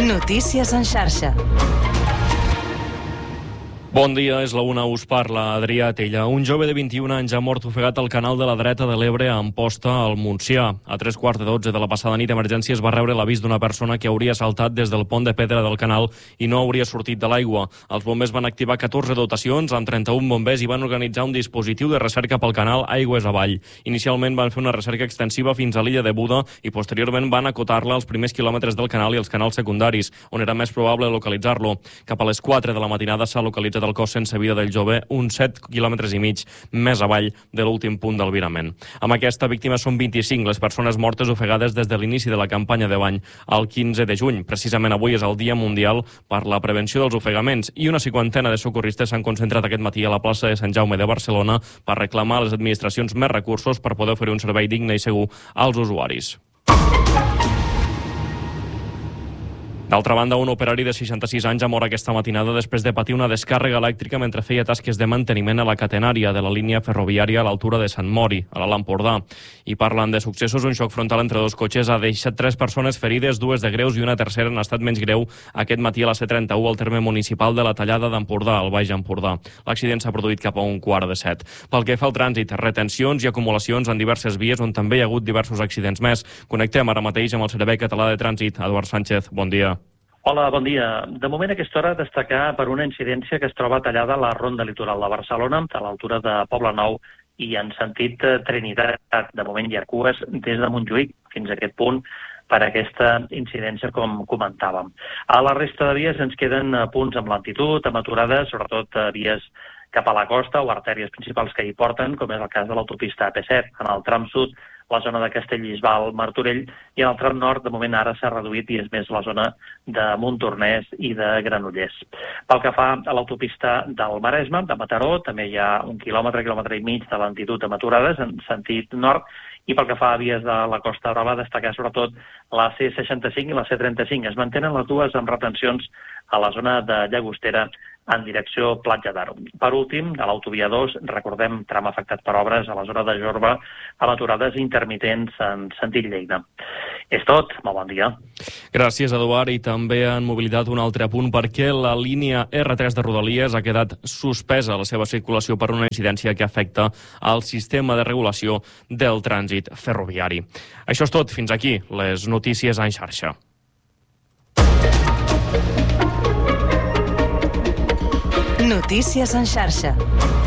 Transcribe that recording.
Notícies en xarxa. Bon dia, és la una, us parla Adrià Tella. Un jove de 21 anys ha mort ofegat al canal de la dreta de l'Ebre a Amposta, al Montsià. A 3:15 de la passada nit, Emergències va rebre l'avís d'una persona que hauria saltat des del pont de pedra del canal i no hauria sortit de l'aigua. Els bombers van activar 14 dotacions amb 31 bombers i van organitzar un dispositiu de recerca pel canal aigües avall. Inicialment van fer una recerca extensiva fins a l'illa de Buda i posteriorment van acotar-la als primers quilòmetres del canal i els canals secundaris, on era més probable localitzar-lo. Cap a les 4 de la matinada s'ha localitzat el cos sense vida del jove uns 7,5 quilòmetres més avall de l'últim punt del virament. Amb aquesta víctima són 25 les persones mortes ofegades des de l'inici de la campanya de bany el 15 de juny. Precisament avui és el Dia Mundial per la Prevenció dels Ofegaments i una cinquantena de socorristes s'han concentrat aquest matí a la plaça de Sant Jaume de Barcelona per reclamar a les administracions més recursos per poder oferir un servei digne i segur als usuaris. D'altra banda, un operari de 66 anys ha mort aquesta matinada després de patir una descàrrega elèctrica mentre feia tasques de manteniment a la catenària de la línia ferroviària a l'altura de Sant Mori, a l'Alt Empordà. I parlant de successos, un xoc frontal entre dos cotxes ha deixat 3 persones ferides, 2 de greus i una tercera en estat menys greu aquest matí a la C31 al terme municipal de la Tallada d'Empordà, al Baix Empordà. L'accident s'ha produït cap a 6:15. Pel que fa al trànsit, retencions i acumulacions en diverses vies on també hi ha hagut diversos accidents més. Connectem ara mateix amb el Servei Català de Trànsit. Eduard Sánchez, bon dia. Hola, bon dia. De moment a aquesta hora destacar per una incidència que es troba tallada a la ronda litoral de Barcelona, a l'altura de Poblenou i en sentit Trinitat. De moment hi ha cues des de Montjuïc fins a aquest punt per aquesta incidència, com comentàvem. A la resta de vies ens queden punts amb lentitud, amb aturades, sobretot vies cap a la costa o artèries principals que hi porten, com és el cas de l'autopista AP7, en el tram sud, la zona de Castellbisbal, Martorell, i en el tram nord, de moment ara s'ha reduït i és més la zona de Montornès i de Granollers. Pel que fa a l'autopista del Maresme, de Mataró, també hi ha 1 quilòmetre i mig de lentitud amb aturades en sentit nord, i pel que fa a vies de la Costa Brava, destacar sobretot la C65 i la C35. Es mantenen les dues amb retencions a la zona de Llagostera en direcció Platja d'Aro. Per últim, a l'autovia 2, recordem, tram afectat per obres a la zona de Jorba, amb aturades intermitents en sentit Lleida. És tot, molt bon dia. Gràcies, Eduard. I també han mobilitat un altre apunt perquè la línia R3 de Rodalies ha quedat suspesa la seva circulació per una incidència que afecta el sistema de regulació del trànsit ferroviari. Això és tot. Fins aquí les notícies en xarxa. Notícies en xarxa.